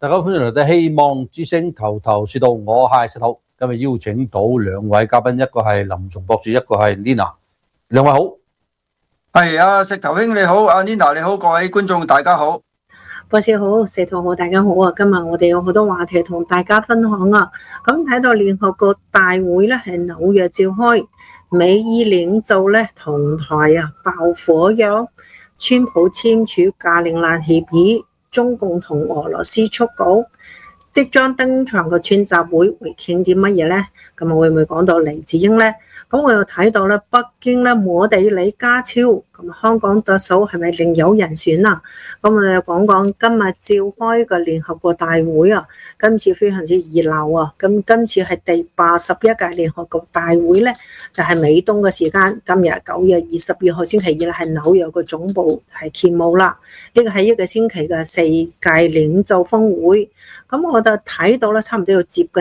大家歡迎嚟到希望之聲頭頭是道，我係石頭。今日邀請到兩位嘉賓，一個係林松博士，一個係 Nina。兩位好。 係石頭兄你好，阿 Nina 你好，各位觀眾大家好。 博士好，石頭好，大家好啊！今日我哋有好多話題同大家分享啊。咁睇到聯合國大會咧係紐約召開，美伊領袖咧同台爆火藥，川普簽署加陵蘭協議，中共同俄羅斯觸稿，即將登場嘅川習會傾啲乜嘢呢？咁會唔會講到黎智英呢？咁我又睇到咧，北京咧摸地李家超，咁香港特首係咪另有人選啊？咁我哋講講今日召開嘅聯合國大會啊，今次非常之熱鬧啊！咁今次係第81屆聯合國大會咧，就係美東嘅時間，今日9月22號星期二係紐約嘅總部係揭幕啦。呢個係一個星期嘅世界領袖峰會。咁我就睇到咧，差唔多要接近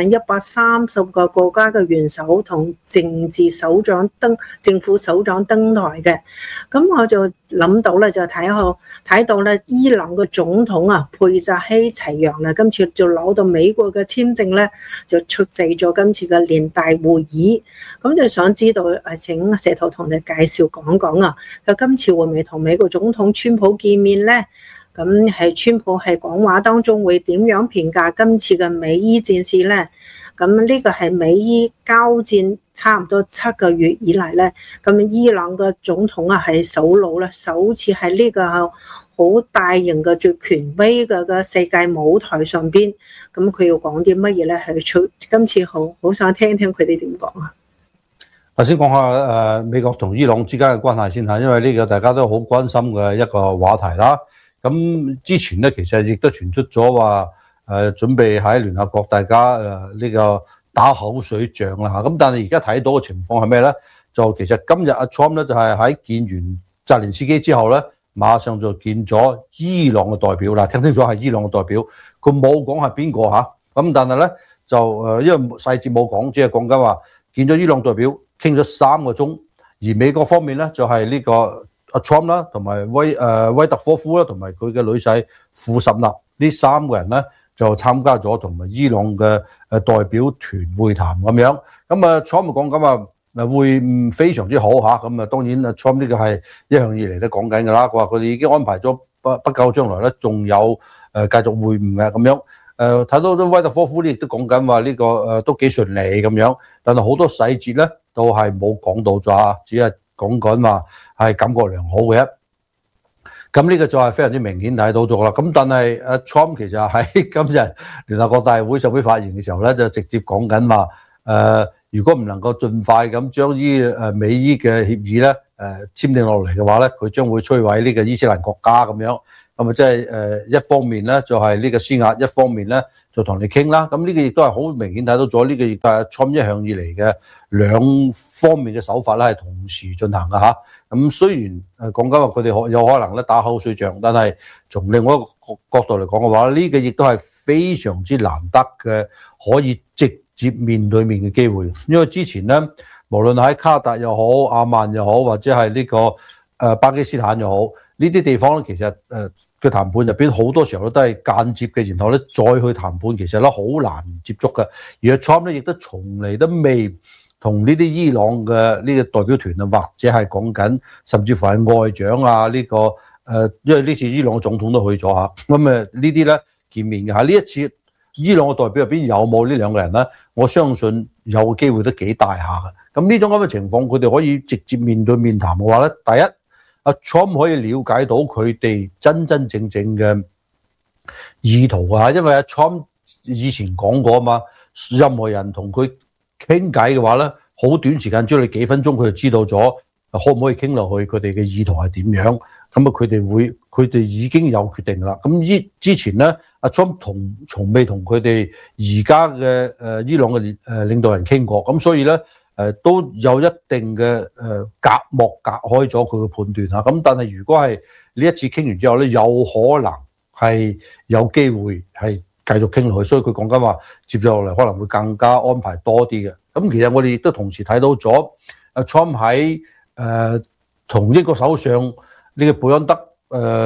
130個國家嘅元首同政府首長登台嘅。咁我就諗到咧，就睇到咧，伊朗嘅總統佩扎希齊揚啦，今次就攞到美國嘅簽證咧，就出席咗今次嘅聯大會議。咁就想知道請石頭同你介紹講講啊，佢今次會唔會同美國總統川普見面咧？咁係川普喺講話當中會點樣評價今次嘅美伊戰事呢？咁呢個係美伊交戰差唔多7個月以嚟呢，咁伊朗嘅總統係首次喺呢個好大型嘅最權威嘅世界舞台上邊，咁佢要講啲乜嘢呢？係今次好想聽聽佢哋點講啊！ 頭先講下美國同伊朗之間嘅關係先嚇，因為呢個大家都好關心嘅一個話題啦。咁之前咧，其實亦都傳出咗話準備喺聯合國大家呢個打口水仗啦嚇。咁但係而家睇到嘅情況係咩咧？就其實今日阿 Trump 咧就係喺見完澤連斯基之後咧，馬上就見咗伊朗嘅代表啦。聽清楚係伊朗嘅代表，佢冇講係邊個嚇。咁但係咧就因為細節冇講，只係講緊話見咗伊朗代表傾咗3個鐘，而美國方面咧就係呢個阿 Trump 啦，同埋威特科夫啦，同埋佢嘅女婿庫什納呢3個人咧就參加咗同埋伊朗嘅代表團會談咁樣。咁啊 Trump 講緊話會非常之好嚇。咁啊當然阿 Trump 呢個係一向以嚟都講緊㗎啦。佢話佢哋已經安排咗不久將來咧，仲有繼續會晤嘅咁樣。睇到威特科夫呢亦都講緊話呢個都幾順利咁樣，但係好多細節咧都係冇講到咗，只係講緊話係感覺良好嘅。咁呢個就係非常之明顯睇到咗啦。咁但係阿 Trump 其實喺今日聯合國大會上邊發言嘅時候咧，就直接講緊話如果唔能夠盡快咁將美伊嘅協議咧簽訂落嚟嘅話咧，佢將會摧毀呢個伊斯蘭國家咁樣。咁啊即係一方面咧就係呢個施壓，一方面咧就同你傾啦。咁呢個亦都係好明顯睇到咗，呢個亦都係 Trump 一向以嚟嘅兩方面嘅手法咧係同時進行嘅嚇。咁雖然講緊話佢哋有可能咧打口水仗，但係從另外一個角度嚟講嘅話，呢個亦都係非常之難得嘅可以直接面對面嘅機會。因為之前咧無論喺卡達又好、阿曼又好，或者係呢個巴基斯坦又好，呢啲地方咧其實嘅談判入邊好多時候都係間接嘅，然後咧再去談判，其實咧好難接觸嘅。而 Trump 咧亦都從嚟都未同呢啲伊朗嘅呢個代表團啊，或者係講緊甚至乎係外長啊呢個因為呢次伊朗嘅總統都去咗嚇，咁呢啲咧見面嘅嚇。呢一次伊朗嘅代表入邊有冇呢兩個人咧？我相信有機會都幾大下嘅。咁呢種咁嘅情況，佢哋可以直接面對面談嘅話咧，第一，阿 Trump 可以了解到佢哋真真正正嘅意圖啊，因為阿 Trump 以前講過啊嘛，任何人同佢傾偈嘅話咧，好短時間，只要你幾分鐘，佢就知道咗可唔可以傾落去，佢哋嘅意圖係點樣。咁啊，佢哋已經有決定㗎啦。咁之前咧，阿 Trump 從未同佢哋而家嘅伊朗嘅領導人傾過，咁所以咧都有一定嘅隔膜隔開咗佢嘅判斷嚇。咁但係如果係呢一次傾完之後咧，有可能係有機會係繼續傾落去，所以佢講緊話接咗落嚟可能會更加安排多啲嘅。咁其實我哋亦都同時睇到咗阿 Trump 喺同英國首相呢個貝安德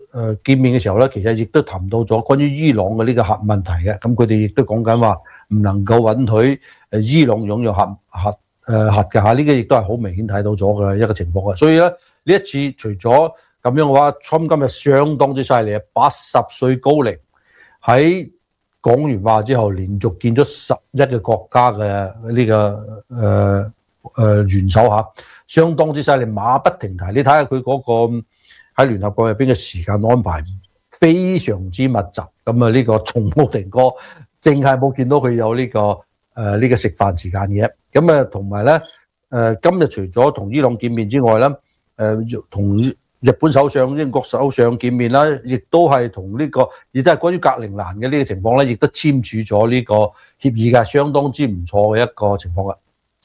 見面嘅時候咧，其實亦都談到咗關於伊朗嘅呢個核問題嘅。咁佢哋亦都講緊話唔能夠允許伊朗擁有核嘅嚇，呢個亦都係好明顯睇到咗嘅一個情況嘅。所以咧呢一次除咗咁樣嘅話，Trump今日相當之犀利，80歲高齡喺講完話之後，連續見咗11個國家嘅呢個元首嚇，相當之犀利，馬不停蹄。你睇下佢嗰個喺聯合國入邊嘅時間安排非常之密集，咁啊呢個從冇停過，淨係冇見到佢有呢個食飯時間嘅。咁啊同埋咧今日除咗同伊朗見面之外咧，同日本首相、英國首相見面啦，亦都係同呢個，亦都係關於格陵蘭嘅呢個情況咧，亦都簽署咗呢個協議嘅，相當之唔錯嘅一個情況嘅。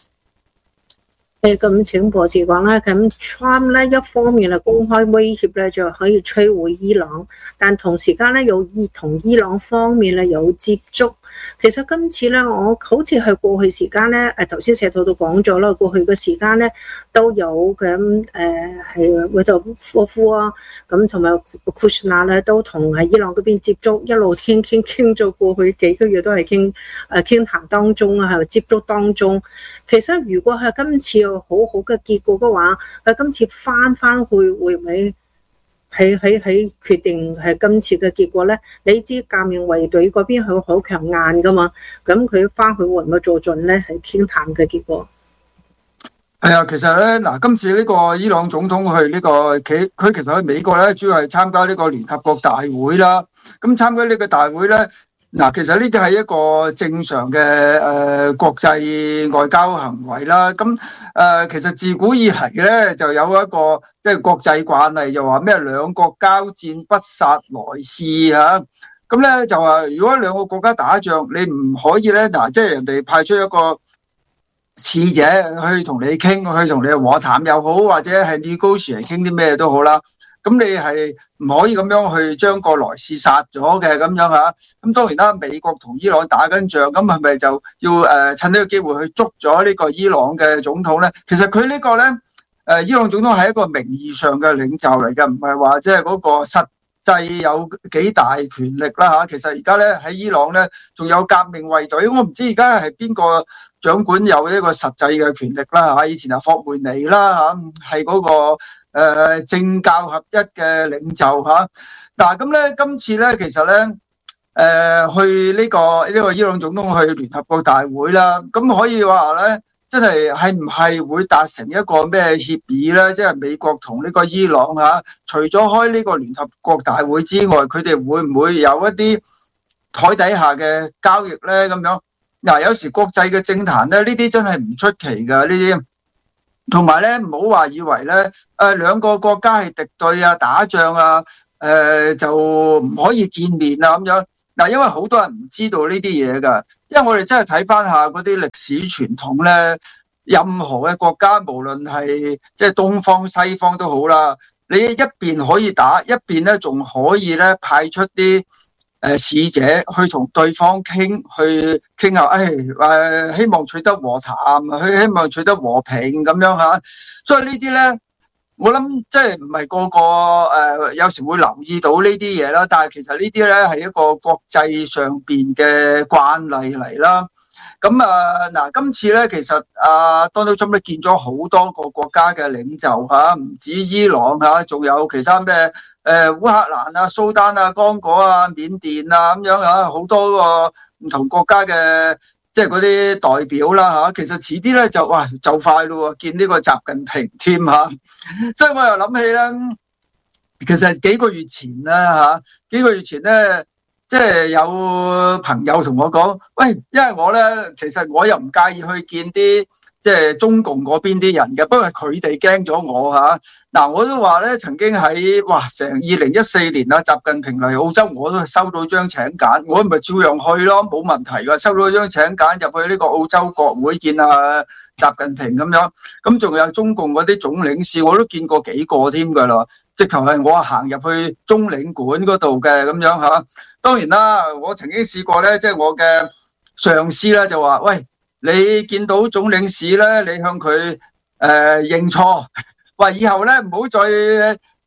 咁請博士講啦，咁 Trump 咧一方面係公開威脅咧就可以摧毀伊朗，但同時間咧有同伊朗方面咧有接觸。其實今次咧，我好似係過去時間咧，頭先石頭都講咗啦，過去嘅時間咧都有咁係維特科夫啊，咁同埋庫什納咧都同喺伊朗嗰邊接觸，一路傾咗過去幾個月都係傾談當中啊，係接觸當中。其實如果係今次有好好嘅結果嘅話，今次翻去會唔會？喺決定係今次嘅結果咧，你知革命衛隊嗰邊佢好強硬噶嘛，咁佢翻去會唔會做盡咧？係傾談嘅結果。 係啊，其實咧嗱，今次呢個伊朗總統去呢個佢其實去美國咧，主要係參加呢個聯合國大會啦。咁參加呢個大會咧，嗱，其實呢啲係一個正常嘅國際外交行為啦。咁其實自古以嚟咧就有一個即係國際慣例，就話咩兩國交戰不殺來使嚇。咁咧就話如果兩個國家打仗，你唔可以咧嗱，即係人哋派出一個使者去同你傾，去同你和談又好，或者係 negotiate 傾啲咩都好啦。咁你係唔可以咁樣去將個來使殺咗嘅咁樣嚇。咁當然啦，美國同伊朗打緊仗，咁係咪就要趁呢個機會去捉咗呢個伊朗嘅總統咧？其實佢呢個咧伊朗總統係一個名義上嘅領袖嚟嘅，唔係話即係嗰個實際有幾大權力啦嚇。其實而家咧喺伊朗咧仲有革命衛隊，我唔知而家係邊個掌管有呢個實際嘅權力啦嚇。以前係霍梅尼啦嚇，係嗰個政教合一嘅領袖嚇。嗱咁咧今次咧其實咧去呢個伊朗總統去聯合國大會啦，咁可以話咧真係唔係會達成一個咩協議咧？即係美國同呢個伊朗嚇，除咗開呢個聯合國大會之外，佢哋會唔會有一啲台底下嘅交易咧？咁樣嗱，有時國際嘅政壇咧，呢啲真係唔出奇㗎呢啲。同埋咧，唔好話以為咧，兩個國家係敵對啊、打仗啊，就唔可以見面啊咁樣。嗱，因為好多人唔知道呢啲嘢㗎，因為我哋真係睇翻下嗰啲歷史傳統咧，任何嘅國家，無論係即係東方西方都好啦，你一邊可以打，一邊咧仲可以咧派出啲使者去同對方去傾下，希望取得和談，希望取得和平咁樣嚇。所以呢啲咧，我諗即係唔係個個有時會留意到呢啲嘢啦。但係其實呢啲咧係一個國際上邊嘅慣例嚟啦。咁嗱，今次咧其實Donald Trump 都見咗好多個國家嘅領袖嚇，唔止伊朗嚇，仲有其他咩烏克蘭啊、蘇丹啊、剛果啊、緬甸啊咁樣嚇，好多個唔同國家嘅即係嗰啲代表啦嚇。其實遲啲咧就快咯，見呢個習近平添嚇。所以我又諗起咧，其實幾個月前咧即係有朋友同我講，喂，因為我咧其實我又唔介意去見啲即係中共嗰邊啲人嘅，不過佢哋驚咗我嚇。嗱，我都話咧，曾經喺成2014年習近平嚟澳洲，我都收到張請柬，我咪照樣去咯，冇問題㗎。收到張請柬入去呢個澳洲國會見習近平咁樣，咁仲有中共嗰啲總領事，我都見過幾個添㗎啦。直頭係我行入去中領館嗰度嘅咁樣嚇。當然啦，我曾經試過咧，即係我嘅上司咧就話，喂，你見到總領事咧，你向佢認錯，話以後咧唔好再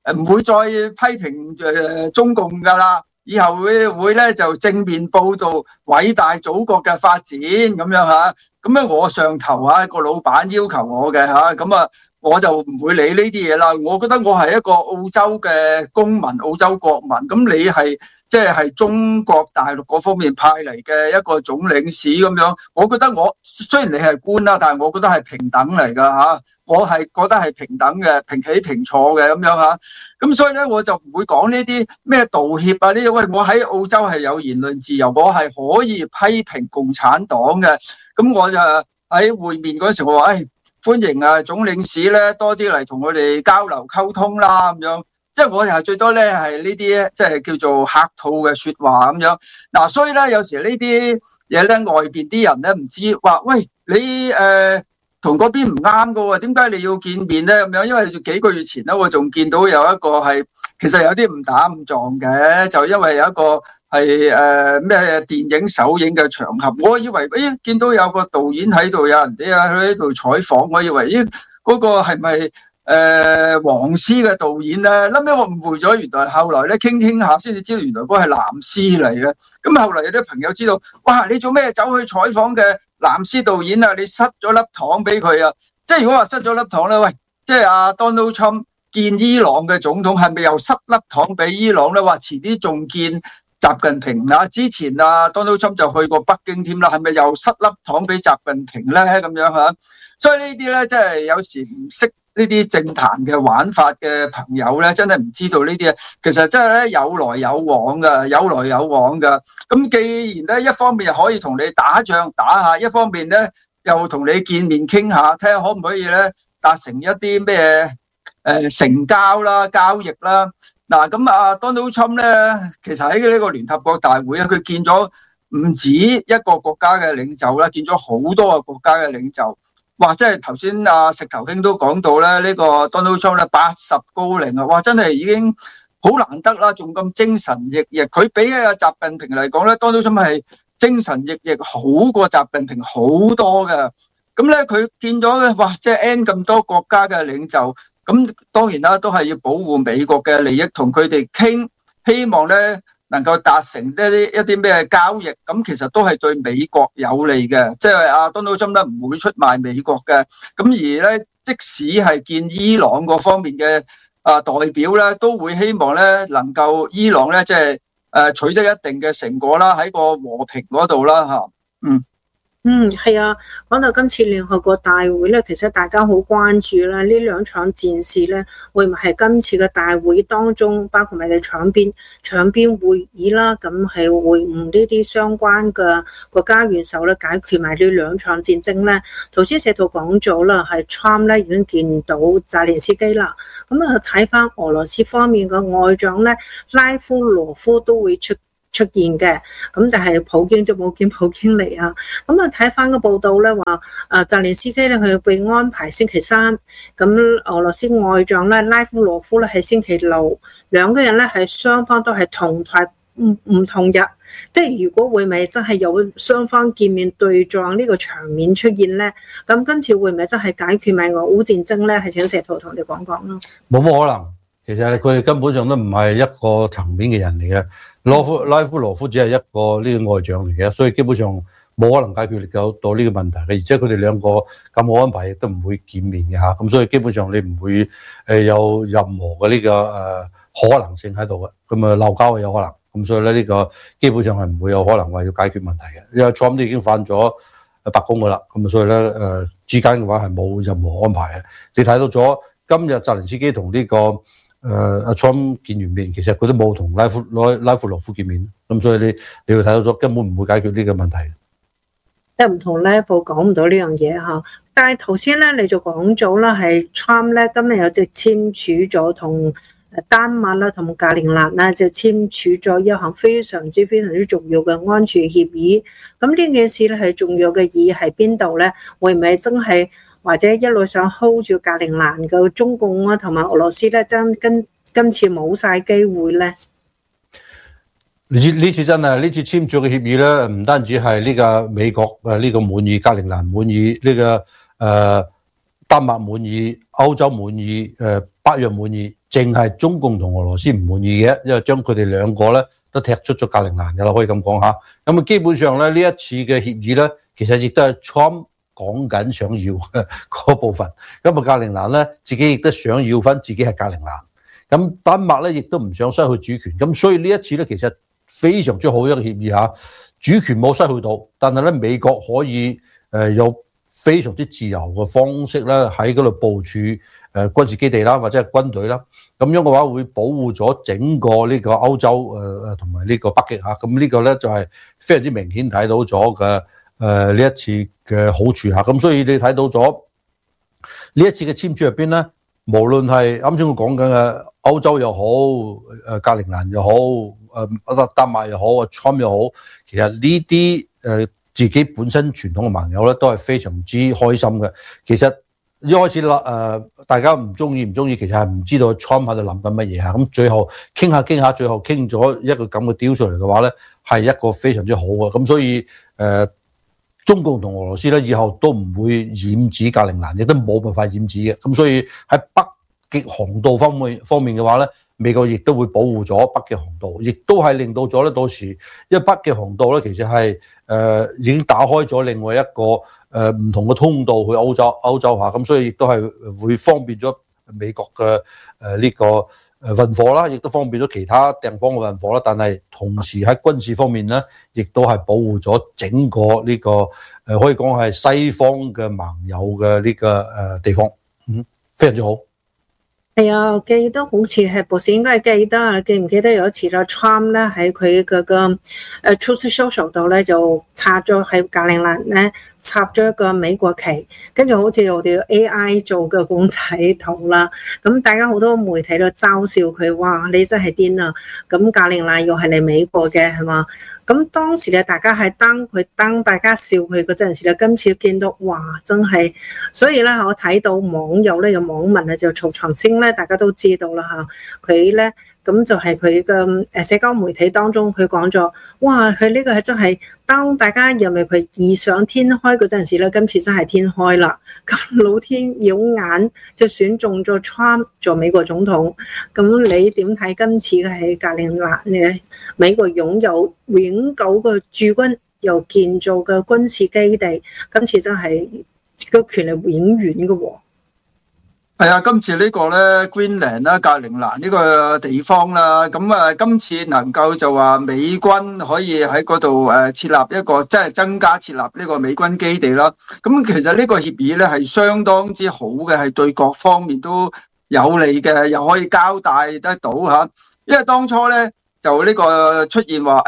唔會再批評中共㗎啦。以後會咧就正面報導偉大祖國嘅發展咁樣嚇，咁咧我上頭個老闆要求我嘅嚇，咁啊我就唔會理呢啲嘢啦。我覺得我係一個澳洲嘅公民、澳洲國民，咁你係即係中國大陸嗰方面派嚟嘅一個總領事咁樣，我覺得我雖然你係官啦，但係我覺得係平等嚟㗎嚇，我係覺得係平等嘅，平起平坐嘅咁樣嚇。咁所以咧，我就唔會講呢啲咩道歉啊呢啲。喂，我喺澳洲係有言論自由，我係可以批評共產黨嘅。咁我就喺會面嗰時，我話歡迎總領事咧多啲嚟同我哋交流溝通啦咁樣。即係我哋係最多咧係呢啲即係叫做客套嘅説話咁樣。嗱，所以咧有時呢啲嘢咧外邊啲人咧唔知話，喂你同嗰邊唔啱㗎喎，點解你要見面咧咁樣？因為幾個月前咧，我仲見到有一個係其實有啲誤打誤撞嘅，就因為有一個係咩電影首映嘅場合，我以為見到有個導演喺度，有人哋喺度採訪，我以為嗰個係咪黃絲嘅導演咧？後尾我誤會咗，原來後來咧傾下先至知道，原來嗰個係藍絲嚟嘅。咁後來有啲朋友知道，哇！你做咩走去採訪嘅藍絲導演啊？你塞咗粒糖俾佢啊！即係如果話塞咗粒糖咧，喂，即係阿 Donald Trump 見伊朗嘅總統，係咪又塞粒糖俾伊朗咧？話遲啲仲見習近平啊！之前Donald Trump 就去過北京添啦，係咪又塞粒糖俾習近平咧？咁樣嚇，所以呢啲咧，即係有時唔識呢啲政壇嘅玩法嘅朋友咧，真係唔知道呢啲嘢。其實真係咧有來有往㗎，有來有往㗎。咁既然咧一方面可以同你打仗打下，一方面咧又同你見面傾下，睇下可唔可以咧達成一啲咩成交啦、交易啦。嗱，咁Donald Trump 咧，其實喺呢個聯合國大會咧，佢見咗唔止一個國家嘅領袖啦，見咗好多個國家嘅領袖。哇！即係頭先石頭兄都講到咧，呢個 Donald Trump 咧80高齡啊！哇！真係已經好難得啦，仲咁精神奕奕。佢比習近平嚟講咧，Donald Trump係精神奕奕好過習近平好多嘅。咁咧佢見咗咧，哇！即係 N 咁多國家嘅領袖，咁當然啦，都係要保護美國嘅利益，同佢哋傾，希望咧能夠達成一啲咩交易，咁其實都係對美國有利嘅，即係Donald Trump 咧唔會出賣美國嘅。咁而咧，即使係見伊朗嗰方面嘅代表咧，都會希望咧能夠伊朗咧即係取得一定嘅成果啦，喺個和平嗰度啦嚇， 係啊，講到今次聯合國大會咧，其實大家好關注啦，呢兩場戰事咧，會唔會係今次嘅大會當中，包括埋你場邊會議啦，咁係會唔呢啲相關嘅國家元首咧解決埋呢兩場戰爭咧？頭先社圖講咗啦，係 Trump 咧已經見到澤連斯基啦，咁睇翻俄羅斯方面嘅外長咧，拉夫羅夫都會出現嘅，咁但係普京就冇見普京嚟啊。咁睇翻個報道咧話，澤連斯基咧佢被安排星期三，咁俄羅斯外長咧拉夫羅夫咧係星期六，兩個人咧係雙方都係同台唔同日，即係如果會唔會真係有雙方見面對撞呢個場面出現咧？咁今次會唔會真係解決埋俄烏戰爭咧？係請石圖同你講講咯。 冇乜可能，其實佢哋根本上都唔係一個層面嘅人嚟嘅。拉夫羅夫只係一個呢個外長嚟嘅，所以基本上冇可能解決到呢個問題嘅。而且佢哋兩個咁好安排亦都唔會見面嘅嚇，咁所以基本上你唔會有任何嘅呢個可能性喺度嘅。咁鬧交係有可能，咁所以咧呢個基本上係唔會有可能話要解決問題嘅。因為 Trump 都已經返咗白宮噶啦，咁所以咧之間嘅話係冇任何安排嘅。你睇到咗今日澤連斯基同呢個阿 Trump 見完面，其實佢都冇同拉夫羅夫見面，咁所以你會睇到咗根本唔會解決呢個問題。 即係唔同 level 講唔到呢樣嘢嚇，但係頭先咧你就講咗啦，係 Trump 咧今日有隻簽署咗同丹麥啦同格陵蘭啦就簽署咗一項非常之重要嘅安全協議。咁呢件事咧係重要嘅意義喺邊度咧？會唔會真係或者一路想 hold 住格陵蘭嘅中共啊同埋俄羅斯咧，真跟今次冇晒機會咧？ 呢次真係呢次簽署嘅協議咧，唔單止係呢個美國呢個滿意，格陵蘭滿意，呢個丹麥滿意，歐洲滿意，北約滿意，淨係中共同俄羅斯唔滿意嘅，因為將佢哋兩個咧都踢出咗格陵蘭㗎啦，可以咁講下。咁基本上咧呢一次嘅協議咧，其實亦都係 Trump 講緊想要嘅嗰部分。咁格陵蘭咧自己亦都想要翻自己係格陵蘭。咁丹麥咧亦都唔想失去主權。咁所以呢一次咧其實非常之好一個協議嚇，主權冇失去到，但係咧美國可以有非常之自由嘅方式咧喺嗰度部署軍事基地啦，或者係軍隊啦，咁樣嘅話會保護咗整個呢個歐洲同埋呢個北極嚇，咁呢個咧就係非常之明顯睇到咗嘅呢一次嘅好處嚇，咁所以你睇到咗呢一次嘅簽署入邊咧，無論係啱先我講緊嘅歐洲又好，格陵蘭又好，丹麥又好，Trump 又好，其實呢啲自己本身傳統嘅盟友咧，都係非常之開心嘅。其實一開始大家唔中意，其實係唔知道 Trump 喺度諗緊乜嘢嚇。咁最後傾下，最後傾咗一個咁嘅 deal 出嚟嘅話咧，係一個非常之好嘅。咁所以中共同俄羅斯咧，以後都唔會染指格陵蘭，亦都冇辦法染指嘅。咁所以喺北極航道方面嘅話咧，美國亦都會保護咗北極航道，亦都係令到咗咧到時，因為北極航道咧其實係已經打開咗另外一個唔同嘅通道去歐洲下，咁所以亦都係會方便咗美國嘅呢個運貨啦，亦都方便咗其他地方嘅運貨啦。但係同時喺軍事方面咧，亦都係保護咗整個呢個可以講係西方嘅盟友嘅呢個地方，非常之好。 係啊，記得好似係博士應該係記得，記唔記得有一次啦 Trump 咧喺佢嗰個Truth Social 度咧就插咗喺格陵蘭咧插咗一個美國旗，跟住好似我哋 AI 做嘅公仔圖啦，咁大家好多媒體都嘲笑佢，哇你真係癲啊！咁格陵蘭又係嚟美國嘅係嘛？咁當時咧，大家係當大家笑佢嗰陣時咧，今次見到哇，真係，所以咧，我睇到網友咧有網民咧就曹長星咧，大家都知道啦嚇，佢咧咁就係佢嘅社交媒體當中，佢講咗，哇，佢呢個係真係當大家認為佢異想天開嗰陣時咧，今次真係天開啦，咁老天有眼就選中咗 Trump 做美國總統，咁你點睇今次嘅係格陵蘭嘅美國擁有永久嘅駐軍又建造嘅軍事基地，今次真係個權力永遠嘅喎。 係啊，今次呢個咧 Greenland 啦，格陵蘭呢個地方啦，咁今次能夠就話美軍可以喺嗰度設立一個即係增加設立呢個美軍基地啦。咁其實呢個協議咧係相當之好嘅，係對各方面都有利嘅，又可以交代得到嚇。因為當初咧就呢個出現話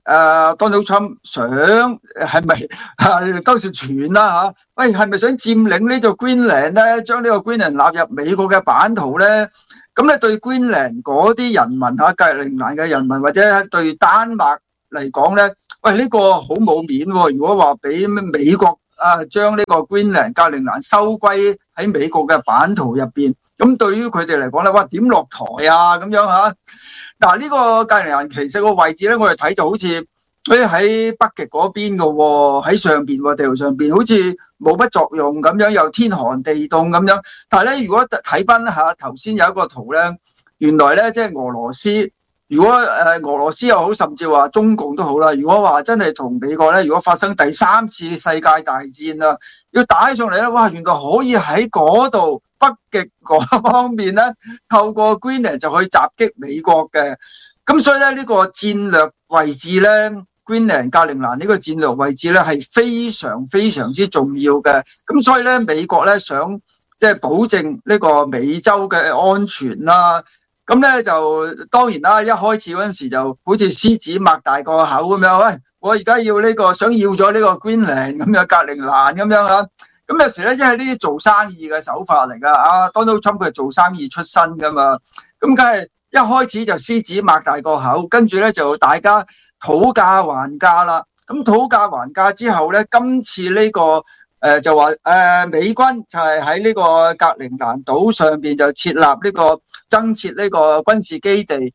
Donald Trump 想係咪當時傳啦嚇？喂，係咪想佔領呢個 Greenland 咧？將呢個 Greenland 納入美國嘅版圖咧？咁咧對 Greenland 嗰啲人民嚇，格陵蘭嘅人民或者對丹麥嚟講咧，喂呢個好冇面喎！如果話俾美國將呢個 Greenland 格陵蘭收歸喺美國嘅版圖入邊，咁對於佢哋嚟講咧，哇點落台啊咁樣嚇？嗱，呢個格陵蘭其實個位置咧，我哋睇就好似喺北極嗰邊嘅喎，喺上邊喎，地圖上邊好似冇乜作用咁樣，又天寒地凍咁樣。但係咧，如果睇翻下頭先有一個圖咧，原來咧即係俄羅斯，如果俄羅斯又好，甚至話中共都好啦。如果話真係同美國咧，如果發生第三次世界大戰啊，要打起上嚟咧，哇！原來可以喺嗰度北極嗰方面咧，透過 Greenland 就可以襲擊美國嘅。咁所以咧，呢個戰略位置咧 ，Greenland 格陵蘭呢個戰略位置咧係非常非常之重要嘅。咁所以咧，美國咧想即係保證呢個美洲嘅安全啦。咁咧就當然啦，一開始嗰陣時就好似獅子擘大個口咁樣，喂，我而家要呢個想要咗呢個 Greenland 咁樣格陵蘭咁樣嚇。咁有時咧，即係呢啲做生意嘅手法嚟㗎。Donald Trump 佢係做生意出身㗎嘛，咁梗係一開始就獅子擘大個口，跟住咧就大家討價還價啦。咁討價還價之後咧，今次呢個就話美軍就係喺呢個格陵蘭島上邊就設立呢個增設呢個軍事基地。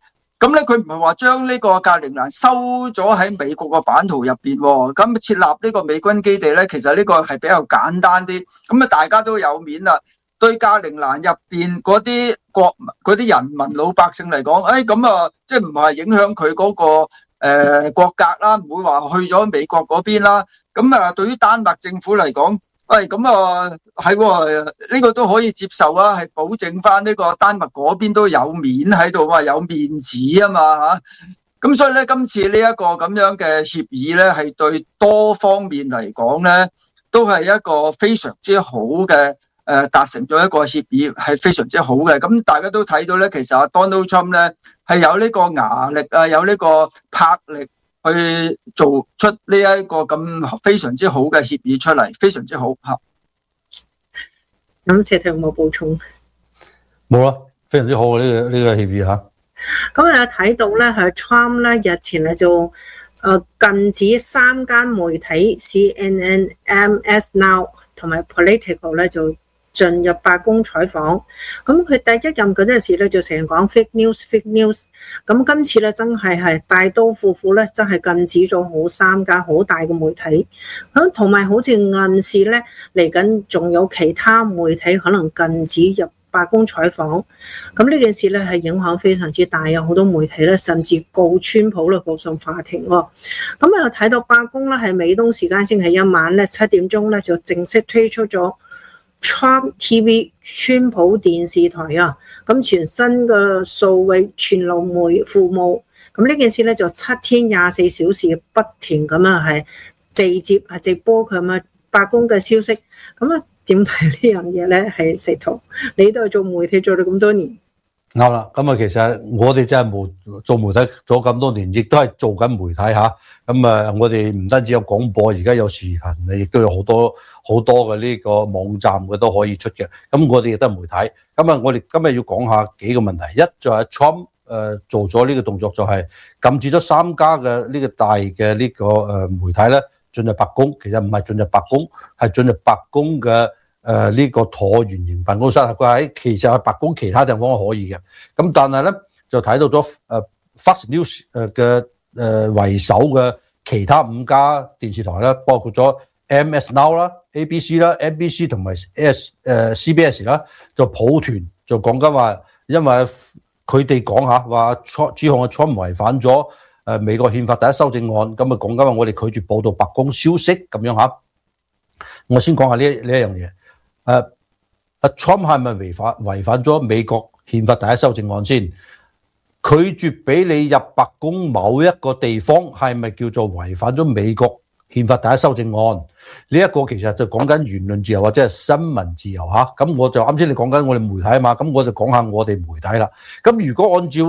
咁咧佢唔係話將呢個格陵蘭收咗喺美國個版圖入邊喎，咁設立呢個美軍基地咧，其實呢個係比較簡單啲，咁啊大家都有面啦。對格陵蘭入邊嗰啲人民老百姓嚟講，咁啊，即係唔係影響佢嗰個國格啦，唔會話去咗美國嗰邊啦。咁啊，對於丹麥政府嚟講，咁啊係喎，呢個都可以接受啊，係保證翻呢個丹麥嗰邊都有面喺度啊，有面子啊嘛嚇。咁所以咧，今次呢一個咁樣嘅協議咧，係對多方面嚟講咧，都係一個非常之好嘅。達成咗一個協議係非常之好嘅，咁大家都睇到咧，其實Donald Trump 咧係有呢個牙力啊，有呢個魄力去做出呢一個咁非常之好嘅協議出嚟，非常之好嚇。 咁石頭有冇補充？ 冇啦，非常之好嘅呢個協議嚇。 咁你睇到咧，係 Trump 咧日前咧就禁止3間媒體 CNN、MS Now 同埋 Politico 咧就進入白宮採訪，咁佢第一任嗰陣時咧就成日講 fake news， 咁今次咧真係大刀闊斧咧，真係禁止咗好3間好大嘅媒體，咁同埋好似暗示咧嚟緊仲有其他媒體可能禁止入白宮採訪，咁呢件事咧係影響非常之大，有好多媒體咧甚至告川普啦，告上法庭喎。咁又睇到白宮咧係美東時間星期一晚咧7點鐘咧就正式推出咗Trump TV 川普電視台啊，咁全新嘅數位全流媒服務，咁呢件事咧就7天24小時不停咁啊係直播佢啊白宮嘅消息，咁啊點睇呢樣嘢咧？係石頭，你都係做媒體做咗咁多年。 啱啦，咁啊，其實我哋真係做媒體咗咁多年，亦都係做緊媒體嚇。咁啊，我哋唔單止有廣播，而家有視頻，亦都有好多嘅呢個網站嘅都可以出嘅。咁我哋亦都係媒體。咁啊，我哋今日要講下幾個問題。一就係 Trump 做咗呢個動作，就係禁止咗3家嘅呢個大嘅呢個媒體咧進入白宮。其實唔係進入白宮，係進入白宮嘅。呢個橢圓形辦公室，佢其實係白宮其他地方都可以嘅。咁但係咧就睇到咗Fox News 嘅為首嘅其他5家電視台啦，包括咗 MS Now 啦、ABC 啦、NBC 同埋CBS 啦，就抱團就講緊話，因為佢哋講下話指控Trump 違反咗美國憲法第一修正案，咁啊講緊話我哋拒絕報導白宮消息咁樣嚇。我先講下呢一樣嘢。Trump 係咪違反咗美國憲法第一修正案先？拒絕俾你入白宮某一個地方，係咪叫做違反咗美國憲法第一修正案？呢一個其實就講緊言論自由或者係新聞自由嚇。咁我就啱先你講緊我哋媒體啊嘛，咁我就講下我哋媒體啦。咁如果按照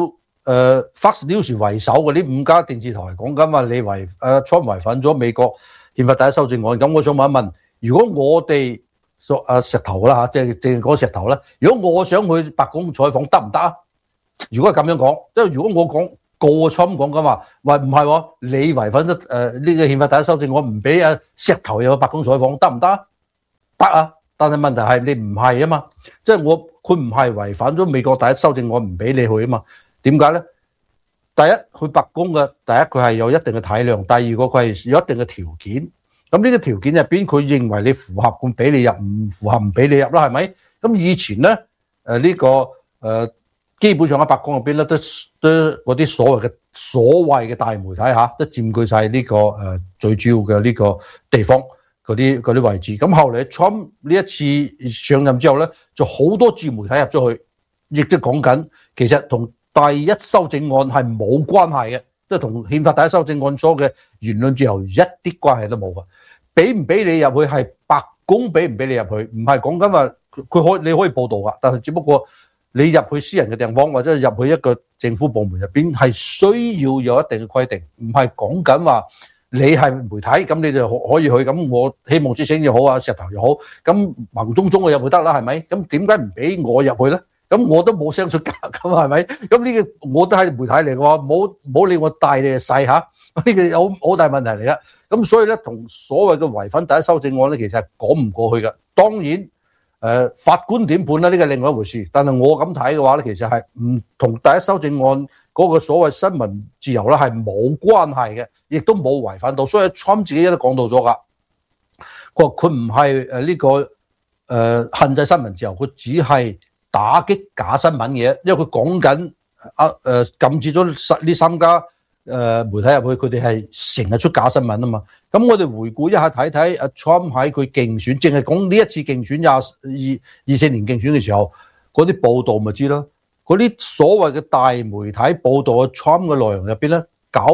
Fox News 為首嘅呢5家電視台講緊話你Trump 違反咗美國憲法第一修正案，咁我想問一問，如果我哋石頭啦嚇，即係淨係講石頭啦。如果我想去白宮採訪得唔得啊？如果係咁樣講，即係如果我告Trump講緊話，喂唔係喎，你違反咗呢個憲法第一修正案，唔俾石頭入去白宮採訪得唔得啊？得啊，但係問題係你唔係啊嘛，即係佢唔係違反咗美國第一修正案，唔俾你去啊嘛。點解咧？第一，去白宮嘅第一佢係有一定嘅體量，第二個佢係有一定嘅條件。咁呢個條件入邊，佢認為你符合，咁俾你入；唔符合，唔俾你入啦，係咪？咁以前咧，基本上喺白宮入邊咧，都嗰啲所謂嘅大媒體嚇，都佔據晒呢個最主要嘅呢個地方嗰啲位置。咁後嚟 Trump 呢一次上任之後咧，就好多自媒體入咗去，亦即係講緊其實同第一修正案係冇關係嘅，即係同憲法第一修正案所嘅言論自由一啲關係都冇嘅。俾唔俾你入去係白宮俾唔俾你入去，唔係講緊話你可以報導㗎，但係只不過你入去私人嘅地方或者入去一個政府部門入邊係需要有一定嘅規定，唔係講緊話你係媒體咁你就可以去。咁我希望之星又好啊，石頭又好，咁盲中中我入去得啦，係咪？咁點解唔俾我入去咧？咁我都冇聲出㗎，咁係咪？咁呢個我都係媒體嚟嘅喎，冇理我大定係細嚇，呢個有好大問題嚟嘅。咁所以咧，同所謂嘅違反第一修正案咧，其實係講唔過去嘅。當然，法官點判咧，呢個另外一回事。但係我咁睇嘅話咧，其實係唔同第一修正案嗰個所謂新聞自由咧係冇關係嘅，亦都冇違反到。所以 Trump 自己都講到咗㗎，佢唔係呢個限制新聞自由，佢只係打擊假新聞嘅，因為佢講緊禁止咗呢3家媒體入去，佢哋係成日出假新聞啊嘛。咁我哋回顧一下睇睇阿 Trump 喺佢競選，淨係講呢一次競選24年競選嘅時候，嗰啲報道咪知咯。嗰啲所謂嘅大媒體報道嘅 Trump 嘅內容入邊咧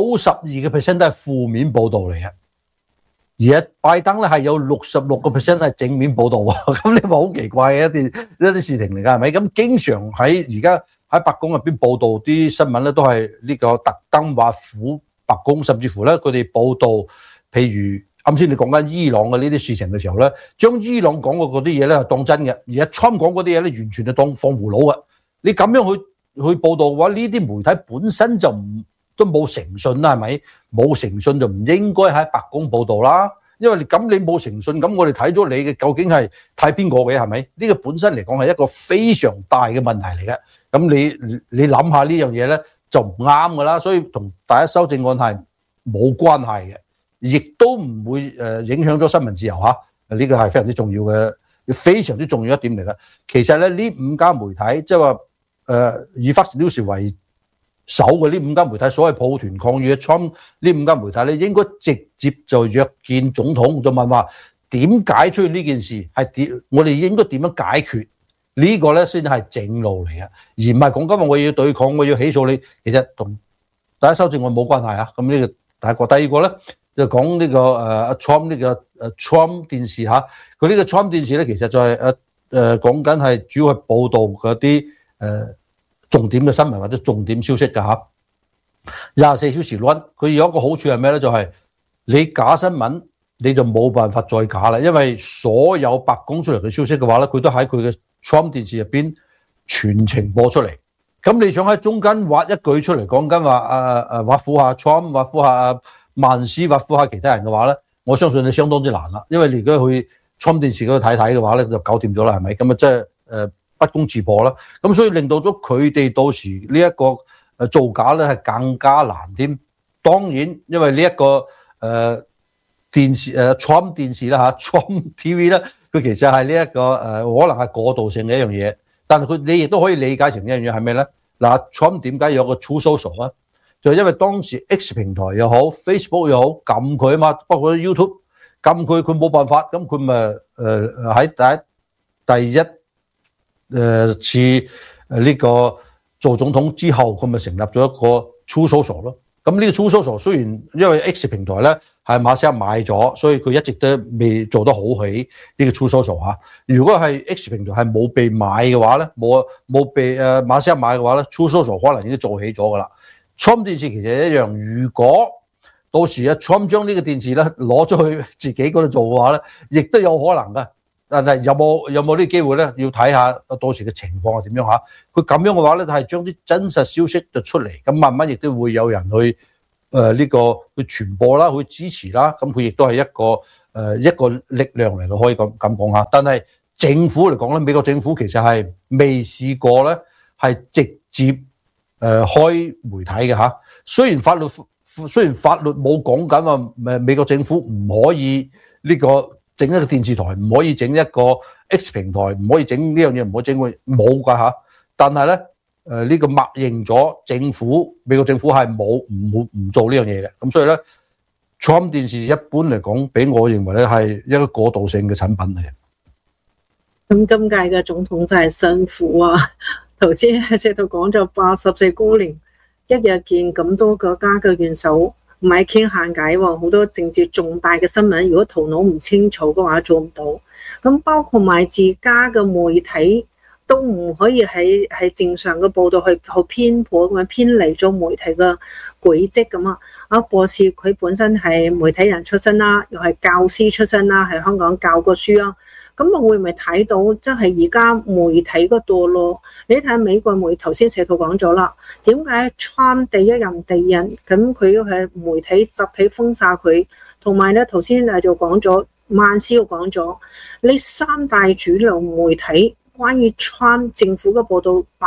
，92% 都係負面報道嚟嘅。而拜登咧係有66% 係正面報導喎，咁你咪好奇怪嘅一啲事情嚟㗎，係咪？咁經常喺而家喺白宮入邊報導啲新聞咧，都係呢個特登挖苦白宮，甚至乎咧佢哋報導，譬如啱先你講緊伊朗嘅呢啲事情嘅時候咧，將伊朗講過嗰啲嘢咧係當真嘅，而家 Trump 講嗰啲嘢咧完全係當放葫蘆嘅。你咁樣去報導嘅話，呢啲媒體本身就都冇誠信啦，係咪？冇誠信就唔應該喺白宮報導啦，因為你冇誠信，咁我哋睇咗你嘅究竟係睇邊個嘅，係咪？呢個本身嚟講係一個非常大嘅問題嚟嘅。咁你諗下呢樣嘢咧就唔啱噶啦，所以同第一修正案係冇關係嘅，亦都唔會影響咗新聞自由嚇。呢個係非常之重要嘅，非常之重要一點嚟嘅。其實咧呢5家媒體即係話以 Fox News 為首嘅呢5家媒體，所謂抱團抗議嘅 Trump 呢5家媒體咧，應該直接就約見總統，就問話點解出現呢件事係點，我哋應該點樣解決呢個咧先係正路嚟嘅，而唔係講今日我要對抗，我要起訴你。其實同第一修正案冇關係啊。咁呢個第一個，第二個咧就講呢個Trump 呢個Trump 電視嚇，佢呢個 Trump 電視咧其實就係講緊係主要係報導嗰啲重點嘅新聞或者重點消息㗎嚇。24小時 run， 佢有一個好處係咩咧？就係你假新聞你就冇辦法再假啦，因為所有白宮出嚟嘅消息嘅話咧，佢都喺佢嘅 Trump 電視入邊全程播出嚟。咁你想喺中間挖一句出嚟講緊話挖苦下 Trump， 挖苦下曼斯，挖苦下其他人嘅話咧，我相信你相當之難啦。因為你如果去 Trump 電視嗰度睇嘅話咧，就搞掂咗啦，係咪？咁啊即係不攻自破啦。咁所以令到咗佢哋到時呢一個造假咧係更加難添。當然因為呢一個電視Trump 電視啦嚇 Trump TV 咧，佢其實係呢一個可能係過渡性嘅一樣嘢，但係你亦都可以理解成一樣嘢係咩咧？嗱 Trump 點解有個 Truth Social 啊？就係因為當時 X 平台又好 Facebook 又好禁佢啊嘛，包括 YouTube 禁佢冇辦法，咁佢咪喺第一次呢個做總統之後，佢咪成立咗一個 Truth Social 咯。咁呢個 Truth Social 雖然因為 X 平台咧係馬斯克買咗，所以佢一直都未做得好起呢個 Truth Social 嚇。如果係 X 平台係冇被買嘅話咧，冇被馬斯克買嘅話咧 ，Truth Social 可能已經做起咗噶啦。Trump 電視其實一樣，如果到時Trump 將呢個電視咧攞咗去自己嗰度做嘅話咧，亦都有可能噶。但係有冇呢個機會咧？要睇下到時嘅情況係點樣嚇。佢咁樣嘅話咧，係將啲真實消息就出嚟，咁慢慢亦都會有人去呢個去傳播啦，去支持啦。咁佢亦都係一個力量嚟嘅，可以咁講下。但係政府嚟講咧，美國政府其實係未試過咧係直接開媒體嘅嚇。雖然法律冇講緊話美國政府唔可以呢個整一個電視台，唔可以整一個 X 平台，唔可以整呢樣嘢，唔可以整佢冇㗎嚇。但係咧呢個默認咗美國政府係唔做呢樣嘢嘅。咁所以咧 Trump 電視一般嚟講，俾我認為咧係一個過渡性嘅產品嚟嘅。 咁今屆嘅總統真係辛苦啊！頭先喺度講咗84高齡，一日見咁多國家嘅元首，唔係傾閒偈喎，好多政治重大嘅新聞，如果頭腦唔清楚嘅話，做唔到。咁包括埋自家嘅媒體都唔可以喺正常嘅報導去偏頗咁樣偏離咗媒體嘅軌跡咁啊！阿博士佢本身係媒體人出身啦，又係教師出身啦，喺香港教過書啊。咁啊會唔會睇到即係而家媒體嗰度咯？你睇下美國媒體頭先社圖講咗啦，點解 Trump 第一任第二任咁佢係媒體集體封殺佢，同埋咧頭先就講咗曼斯又講咗呢3大主流媒體關於 Trump 政府嘅報導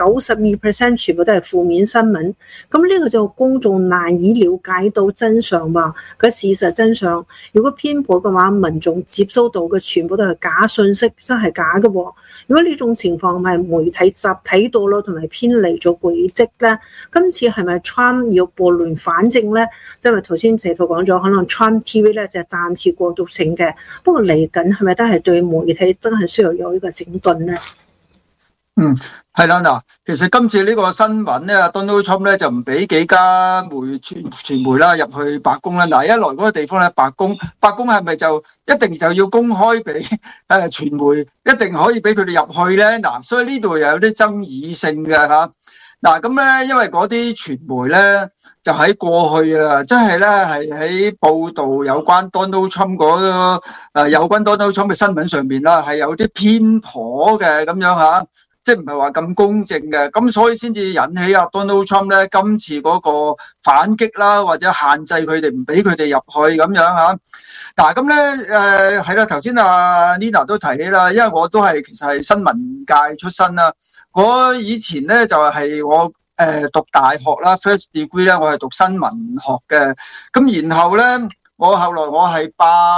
92% 全部都係負面新聞。咁呢個就公眾難以了解到真相嘛，個事實真相。如果偏頗嘅話，民眾接收到嘅全部都係假信息，真係假嘅喎。如果呢種情況係媒體集體到咯，同埋偏離咗軌跡咧，今次係咪 Trump 要撥亂反正咧？因為頭先謝圖講咗，可能 Trump TV 咧就係暫時過渡性嘅，不過嚟緊係咪都係對媒體真係需要有呢個整頓咧？ 係啦，嗱，其實今次呢個新聞咧，Donald Trump 咧就唔俾幾家傳媒啦入去白宮啦。嗱，一來嗰個地方咧，白宮係咪就一定就要公開俾傳媒，一定可以俾佢哋入去咧？嗱，所以呢度又有啲爭議性嘅嚇。嗱，咁咧，因為嗰啲傳媒咧就喺過去啊，真係咧係喺報導有關 Donald Trump 有關 Donald Trump 嘅新聞上邊啦，係有啲偏頗嘅咁樣嚇。即係唔係話咁公正嘅，咁所以先至引起啊 Donald Trump 咧今次嗰個反擊啦，或者限制佢哋唔俾佢哋入去咁樣嚇。嗱，咁咧係啦，頭先阿 Nina 都提起啦，因為我都係其實係新聞界出身啦。我以前咧就係我讀大學啦 ，first degree 咧，我係讀新聞學嘅。咁然後咧，我後來我係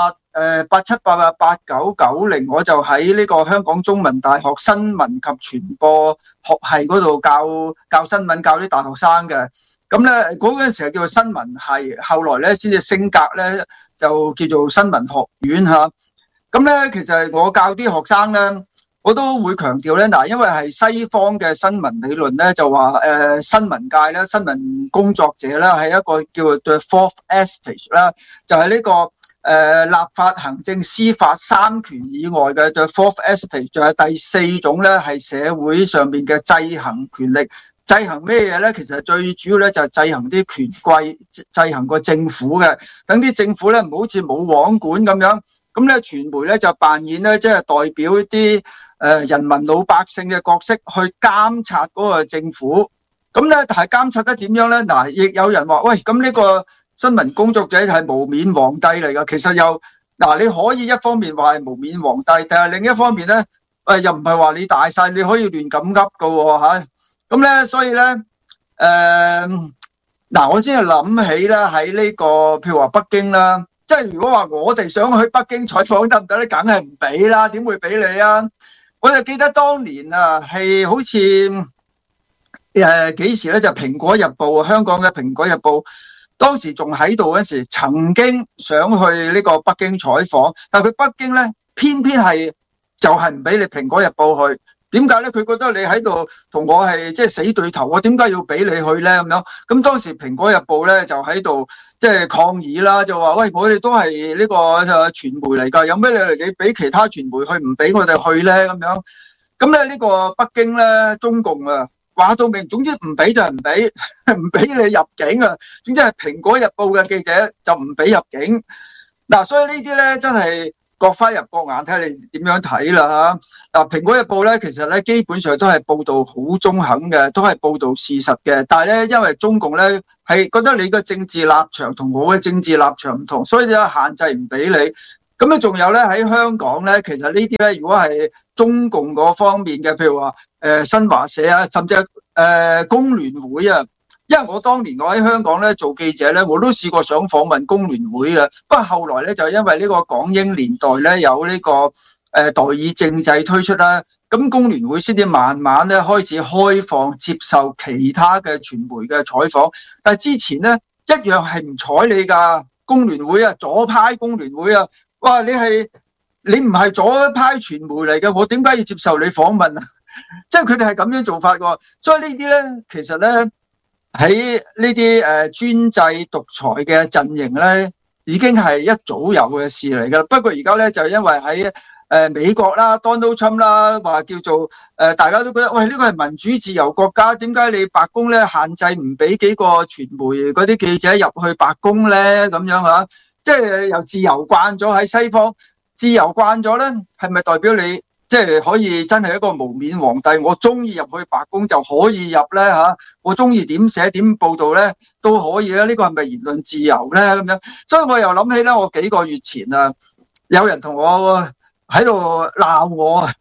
87、88、89、90，我就喺呢個香港中文大學新聞及傳播學系嗰度教新聞，教啲大學生嘅。咁咧嗰陣時係叫做新聞系，後來咧先至升格咧就叫做新聞學院嚇。咁咧其實我教啲學生咧，我都會強調咧，嗱，因為係西方嘅新聞理論咧，就話新聞界咧，新聞工作者咧係一個叫做 The Fourth Estate 啦，就係呢個立法、行政、司法三權以外嘅 The Fourth Estate， 就係第四種咧，係社會上面嘅制衡權力。制衡咩嘢咧？其實最主要咧就係制衡啲權貴，制衡個政府嘅，等啲政府咧唔好似冇網管咁樣。咁咧傳媒咧就扮演咧即係代表啲人民老百姓嘅角色去監察嗰個政府。咁咧但係監察得點樣咧？嗱，亦有人話喂，咁呢個新聞工作者係無冕皇帝嚟㗎。其實又嗱，你可以一方面話係無冕皇帝，但係另一方面咧又唔係話你大晒，你可以亂咁噏㗎喎嚇。咁咧，所以咧，嗱，我先係諗起啦，喺呢個譬如話北京啦，即係如果話我哋想去北京採訪得唔得咧，梗係唔俾啦，點會俾你啊？我就記得當年啊，係好似幾時咧，就《蘋果日報》香港嘅《蘋果日報》，當時仲喺度嗰時，曾經想去呢個北京採訪，但係佢北京咧，偏偏係就係唔俾你《蘋果日報》去。點解咧？佢覺得你喺度同我係即係死對頭，我點解要俾你去咧？咁樣咁當時《蘋果日報》咧就喺度即係抗議啦，就話喂，我哋都係呢個傳媒嚟㗎，有咩理由你俾其他傳媒去，唔俾我哋去咧？咁樣咁咧呢個北京咧，中共啊話到明，總之唔俾就係唔俾，唔俾你入境啊！總之係《蘋果日報》嘅記者就唔俾入境。嗱，所以呢啲咧真係各花入各眼，睇你點樣睇啦嚇。嗱，《蘋果日報》咧，其實咧基本上都係報導好中肯嘅，都係報導事實嘅。但係咧，因為中共咧係覺得你嘅政治立場同我嘅政治立場唔同，所以就限制唔俾你。咁咧，仲有咧喺香港咧，其實呢啲咧，如果係中共嗰方面嘅，譬如話新華社啊，甚至工聯會啊。因為我當年我喺香港咧做記者咧，我都試過想訪問工聯會嘅，不過後來咧就因為呢個港英年代咧有呢個代議政制推出啦，咁工聯會先至慢慢咧開始開放接受其他嘅傳媒嘅採訪，但係之前咧一樣係唔睬你㗎，工聯會啊，左派工聯會啊，哇，你唔係左派傳媒嚟嘅，我點解要接受你訪問啊？即係佢哋係咁樣做法㗎，所以呢啲咧其實咧。喺呢啲專制獨裁嘅陣營咧，已經係一早有嘅事嚟㗎。不過而家咧就因為喺美國啦、Donald Trump 啦，話叫做大家都覺得喂，呢個係民主自由國家，點解你白宮咧限制唔俾幾個傳媒嗰啲記者入去白宮咧？咁樣嚇，即係由自由慣咗喺西方，自由慣咗咧，係咪代表你？即係可以真係一個無冕皇帝，我中意入去白宮就可以入咧嚇，我中意點寫點報導咧都可以咧，呢個係咪言論自由咧咁樣？所以我又諗起咧，我幾個月前啊，有人同我喺度鬧我啊，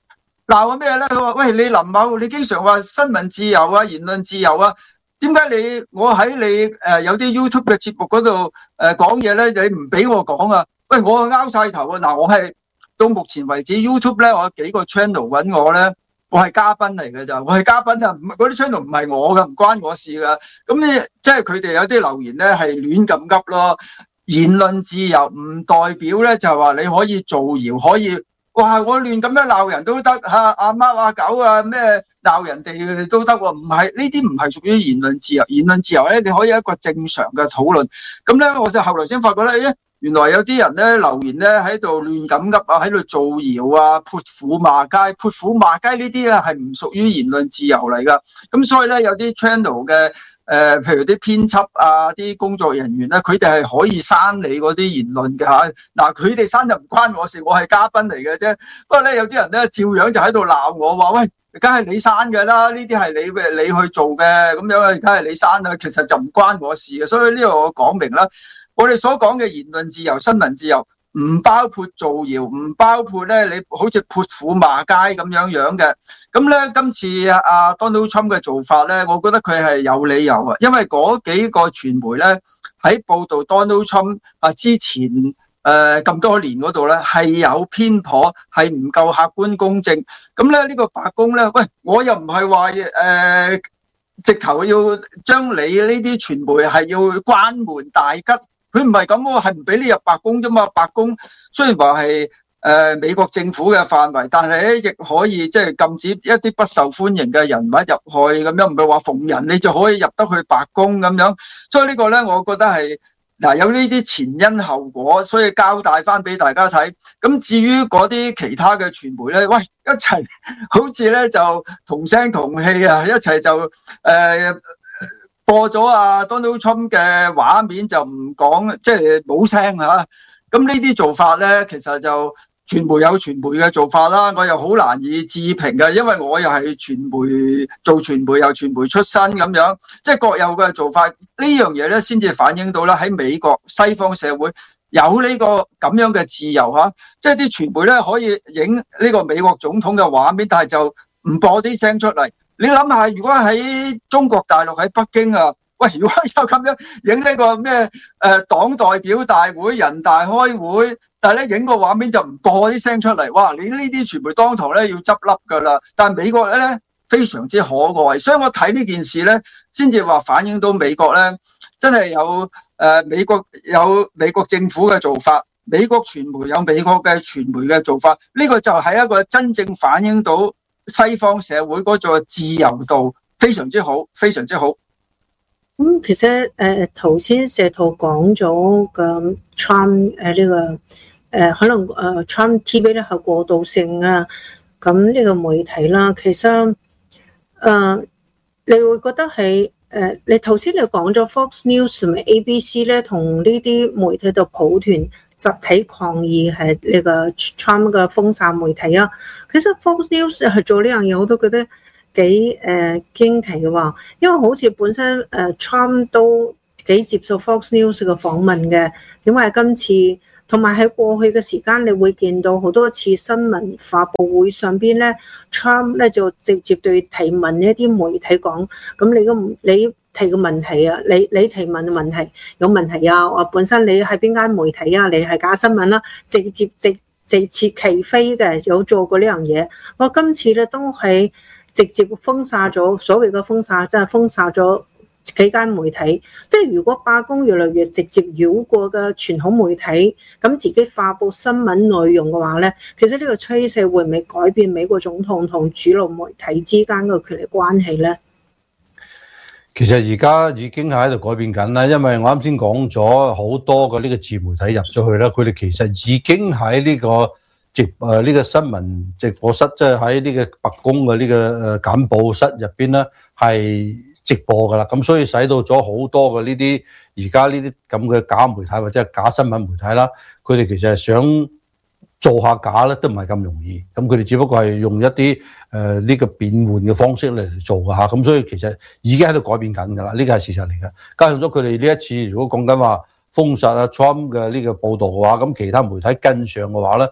鬧我咩咧？佢話：喂，你林某，你經常話新聞自由啊、言論自由啊，點解我喺你有啲 YouTube 嘅節目嗰度講嘢咧，你唔俾我講啊？喂，我拗晒頭啊！嗱，我係到目前為止 YouTube 咧，我有幾個 channel 揾我咧，我係嘉賓嚟嘅咋，我係嘉賓啊，嗰啲 channel 唔係我嘅，唔關我事噶。咁你即係佢哋有啲留言咧係亂咁噏咯。言論自由唔代表咧就係話你可以造謠，可以哇我亂咁樣鬧人都得嚇，阿貓阿狗啊咩鬧人哋都得喎，唔係呢啲唔係屬於言論自由。言論自由咧，你可以一個正常嘅討論。咁咧，我就後來先發覺咧，原來有啲人咧留言咧喺度亂咁噏啊，喺度造謠啊，潑婦罵街，潑婦罵街呢啲啊係唔屬於言論自由嚟噶。咁所以咧，有啲 channel 嘅譬如啲編輯啊、啲工作人員咧，佢哋係可以刪你嗰啲言論嘅嚇。嗱，佢哋刪就唔關我事，我係嘉賓嚟嘅啫。不過咧，有啲人咧照樣就喺度鬧我話：喂，梗係你刪嘅啦，呢啲係你去做嘅，咁樣梗係你刪啦。其實就唔關我事嘅。所以呢個我講明啦，我哋所講嘅言論自由、新聞自由，唔包括造謠，唔包括咧你好似潑婦罵街咁樣嘅。咁咧，今次Donald Trump 嘅做法咧，我覺得佢係有理由啊，因為嗰幾個傳媒咧喺報導 Donald Trump 之前咁多年嗰度咧係有偏頗，係唔夠客觀公正。咁咧呢個白宮咧，喂，我又唔係話直頭要將你呢啲傳媒係要關門大吉。佢唔係咁喎，係唔俾你入白宮啫嘛。白宮雖然話係美國政府嘅範圍，但係咧亦可以即係禁止一啲不受歡迎嘅人物入去咁樣，唔係話逢人你就可以入得去白宮咁樣。所以呢個咧，我覺得係有呢啲前因後果，所以交代翻俾大家睇。咁至於嗰啲其他嘅傳媒咧，喂，一齊好似咧就同聲同氣啊，一齊就播咗Donald Trump 嘅畫面就唔講，即係冇聲嚇。咁呢啲做法咧，其實就傳媒有傳媒嘅做法啦，我又好難以置評嘅，因為我又係傳媒做傳媒又傳媒出身咁樣，即係各有嘅做法。呢樣嘢咧，先至反映到咧喺美國西方社會有呢個咁樣嘅自由嚇，即係啲傳媒咧可以影呢個美國總統嘅畫面，但係就唔播啲聲出嚟。你諗下，如果喺中國大陸喺北京啊，喂，如果有咁樣影呢個咩黨代表大會、人大開會，但係咧影個畫面就唔播啲聲出嚟，哇！你呢啲傳媒當堂咧要執笠噶啦。但係美國咧非常之可愛，所以我睇呢件事咧，先至話反映到美國咧真係有美國政府嘅做法，美國傳媒有美國嘅傳媒嘅做法，呢個就係一個真正反映到西方社會嗰個自由度非常之好，非常之好。 其實頭先石圖講咗嘅 Trump 呢個可能Trump TV 咧係過渡性啊，咁呢個媒體啦，其實你會覺得係你頭先你講咗 Fox News 同埋 ABC 咧，同呢啲媒體度抱團集體抗議係呢個 Trump 嘅封殺媒體啊。其實 Fox News 係做呢樣嘢，我都覺得幾驚奇嘅喎，因為好似本身Trump 都幾接受 Fox News 嘅訪問嘅，點解今次同埋喺過去嘅時間，你會見到好多次新聞發佈會上邊咧 ，Trump 咧就直接對提問一啲媒體講，咁你提個問題啊，你提問嘅問題有問題啊，我本身你係邊間媒體啊，你係假新聞啦，直接起飛嘅，有做過呢樣嘢。我今次咧都係直接封殺咗，所謂嘅封殺，即係封殺咗幾間媒體。即係如果罷工越嚟越直接繞過嘅傳統媒體，咁自己發佈新聞內容嘅話咧，其實呢個趨勢會唔會改變美國總統同主流媒體之間嘅權力關係咧？ 其實而家已經喺度改變緊啦，因為我啱先講咗好多嘅呢個自媒體入咗去啦，佢哋其實已經喺呢個呢個新聞直播室，即係喺呢個白宮嘅呢個簡報室入邊咧，係直播噶啦。咁所以使到咗好多嘅呢啲而家呢啲咁嘅假媒體或者係假新聞媒體啦，佢哋其實係想做下假咧，都唔係咁容易。咁佢哋只不過係用一啲呢個變換嘅方式嚟做㗎嚇。咁所以其實已經喺度改變緊㗎啦，呢個係事實嚟嘅。加上咗佢哋呢一次，如果講緊話封殺Trump 嘅呢個報導嘅話，咁其他媒體跟上嘅話咧，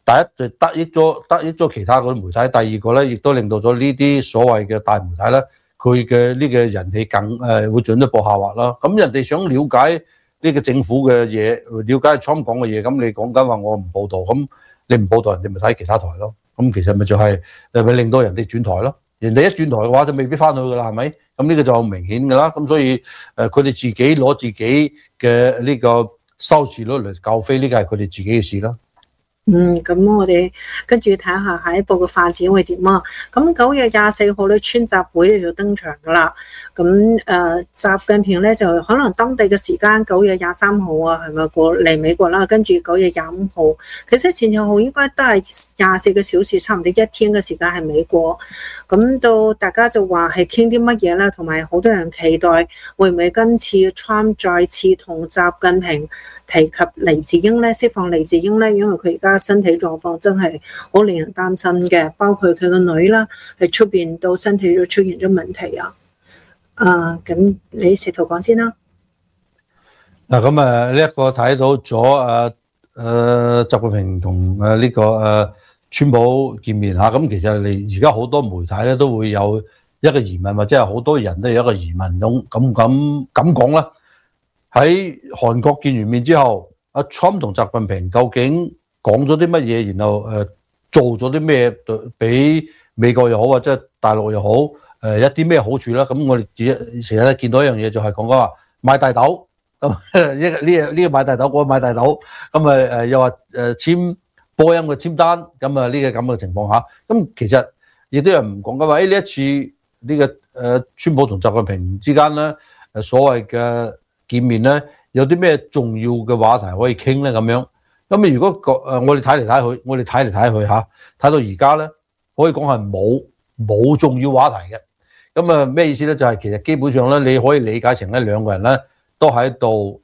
第一就得益咗其他嗰啲媒體，第二個咧亦都令到咗呢啲所謂嘅大媒體咧，佢嘅呢個人氣更會進一步下滑啦。咁人哋想了解呢個政府嘅嘢，了解Trump講嘅嘢，咁你講緊話我唔報導，咁你唔報導，人哋咪睇其他台咯。咁其實咪就係咪令到人哋轉台咯？人哋一轉台嘅話就未必翻去噶啦，係咪？咁呢個就明顯噶啦。咁所以佢哋自己攞自己嘅呢個收視率嚟教飛，呢個係佢哋自己嘅事啦。 咁我哋跟住睇下下一步嘅發展會點啊？咁9月24號咧，川習會咧就登場噶啦。咁習近平咧就可能當地嘅時間9月23號啊，係咪過嚟美國啦？跟住9月25號，其實前後應該都係24個小時，差唔多一天嘅時間係美國。咁到大家就話係傾啲乜嘢啦，同埋好多人期待會唔會今次 Trump 再次同習近平提及黎智英咧，釋放黎智英咧，因為佢而家身體狀況真係好令人擔心嘅，包括佢個女啦，喺出邊到身體都出現咗問題啊。咁你石頭講先啦。 嗱，咁呢一個睇到咗習近平同呢個川普見面嚇，咁其實你而家好多媒體咧都會有一個疑問，或者係好多人都有一個疑問咁講啦。喺韓國見完面之後，阿 Trump 同習近平究竟講咗啲乜嘢，然後做咗啲咩俾美國又好或者大陸又好一啲咩好處啦？咁我哋成日咧見到一樣嘢就係講話買大豆，咁呢個買大豆，嗰個買大豆，咁又話簽波音嘅簽單，咁呢個咁嘅情況下，咁其實亦都有人唔講嘅話，呢一次呢個川普同習近平之間咧所謂嘅見面咧，有啲咩重要嘅話題可以傾咧咁樣？咁如果我哋睇嚟睇去嚇，睇到而家咧，可以講係冇重要話題嘅。咁咩意思咧？就係其實基本上咧，你可以理解成咧兩個人咧都喺度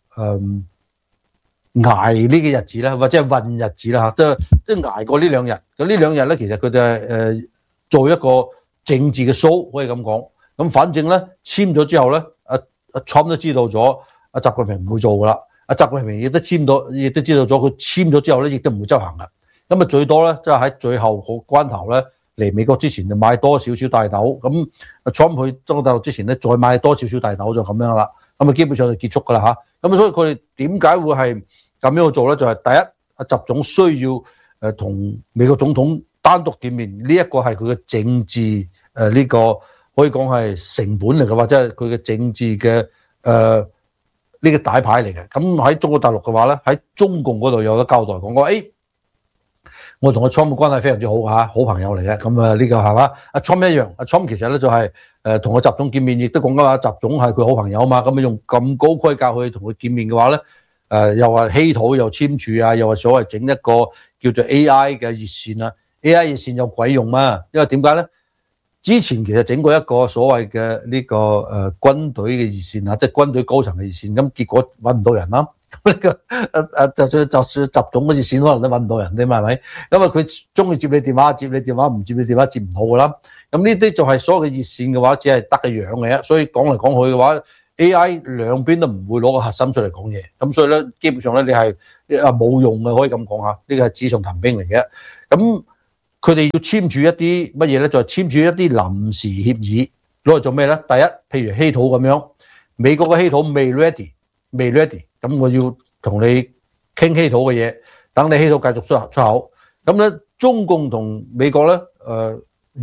捱呢個日子啦，或者係混日子啦嚇，即係捱過呢兩日。咁呢兩日咧，其實佢哋係做一個政治嘅 show，可以咁講。咁反正咧簽咗之後咧，阿 Trump 都知道咗，阿習近平唔會做噶啦。阿習近平亦都知道咗，佢簽咗之後咧，亦都唔會執行噶。咁最多咧，即係喺最後個關頭咧，嚟美國之前就買多少少大豆。咁阿 Trump 去中國大陸之前咧，再買多少少大豆就咁樣啦。咁基本上就結束噶啦嚇。咁所以佢哋點解會係咁樣去做咧？就係第一，阿習總需要同美國總統單獨見面，呢一個係佢嘅政治呢個可以講係成本嚟嘅，或者係佢嘅政治嘅呢個大牌嚟嘅。咁喺中國大陸嘅話咧，喺中共嗰度有得交代講過，我同阿 Trump 嘅關係非常之好嚇，好朋友嚟嘅。咁呢個係嘛？阿 Trump 一樣，阿 Trump 其實咧就係同阿習總見面，亦都講緊話習總係佢好朋友啊嘛。咁用咁高規格去同佢見面嘅話咧，又話稀土又簽署啊，又話所謂整一個叫做 AI 嘅熱線啊 ，AI 熱線有鬼用嘛？因為點解咧？之前其實整過一個所謂嘅呢個軍隊嘅熱線啊，即係軍隊高層嘅熱線，咁結果揾唔到人啦。咁呢個就算習總嘅熱線可能都揾唔到人啫嘛，係咪？因為佢中意接你電話，接你電話，唔接你電話接唔好噶啦。咁呢啲就係所有嘅熱線嘅話，只係得個樣嘅啫。所以講嚟講去嘅話，AI 兩邊都唔會攞個核心出嚟講嘢。咁所以咧，基本上咧，你係冇用嘅，可以咁講下。呢個係紙上談兵嚟嘅。咁佢哋要簽署一啲乜嘢咧？就係簽署一啲臨時協議，攞嚟做咩咧？第一，譬如稀土咁樣，美國嘅稀土未 ready，咁我要同你傾稀土嘅嘢，等你稀土繼續出口。咁咧，中共同美國咧，